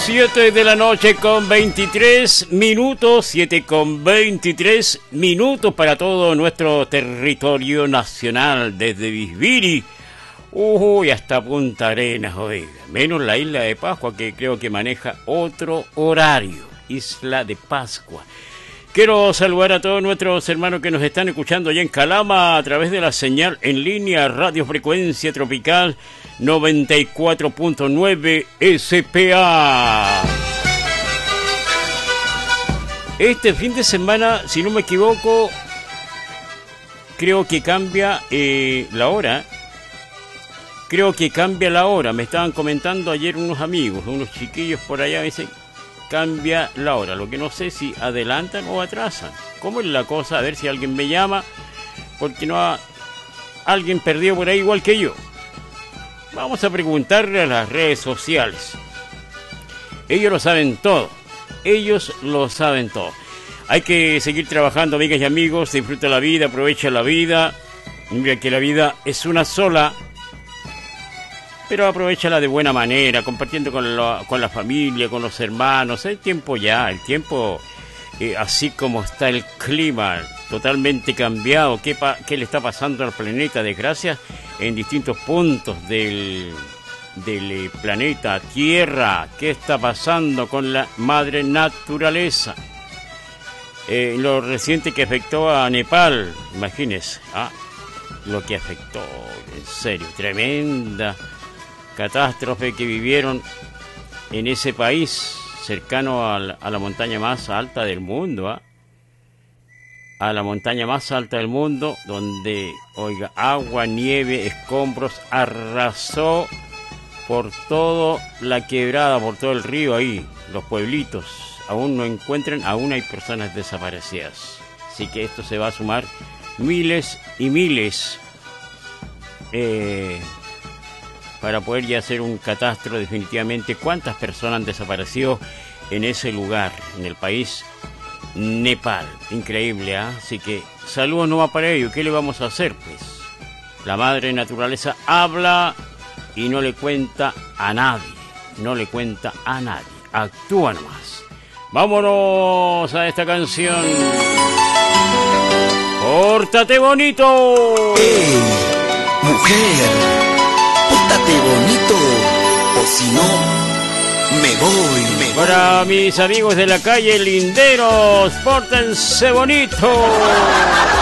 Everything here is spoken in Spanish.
7 de la noche con 23 minutos, 7 con 23 minutos para todo nuestro territorio nacional, desde Bisbiri, hasta Punta Arenas, oiga, menos la isla de Pascua, que creo que maneja otro horario, Isla de Pascua. Quiero saludar a todos nuestros hermanos que nos están escuchando allá en Calama a través de la señal en línea Radio Frecuencia Tropical 94.9 SPA. Este fin de semana, si no me equivoco, creo que cambia la hora. Creo que cambia la hora. Me estaban comentando ayer unos amigos, unos chiquillos por allá, dicen cambia la hora. Lo que no sé si adelantan o atrasan. ¿Cómo es la cosa? A ver si alguien me llama, porque alguien perdió por ahí igual que yo. Vamos a preguntarle a las redes sociales. Ellos lo saben todo. Ellos lo saben todo. Hay que seguir trabajando, amigas y amigos. Disfruta la vida, aprovecha la vida. Mira que la vida es una sola, pero aprovechala de buena manera, compartiendo con la familia, con los hermanos. El tiempo, así como está el clima, totalmente cambiado. ¿Qué le está pasando al planeta? Desgracias en distintos puntos del planeta Tierra. ¿Qué está pasando con la madre naturaleza? Lo reciente que afectó a Nepal, imagínense, lo que afectó, en serio, tremenda catástrofe que vivieron en ese país cercano a la montaña más alta del mundo, a la montaña más alta del mundo, donde, oiga, agua, nieve, escombros, arrasó por toda la quebrada, por todo el río ahí, los pueblitos, aún no encuentran, aún hay personas desaparecidas. Así que esto se va a sumar miles y miles, para poder ya hacer un catastro definitivamente cuántas personas han desaparecido en ese lugar, en el país Nepal. Increíble, Así que saludos nomás para ello. ¿Qué le vamos a hacer, pues? La madre naturaleza habla y no le cuenta a nadie. No le cuenta a nadie. Actúa nomás. Vámonos a esta canción. ¡Pórtate bonito! ¡Ey, mujer! Pórtate bonito, o si no, me voy. Para mis amigos de la calle Linderos, pórtense bonito.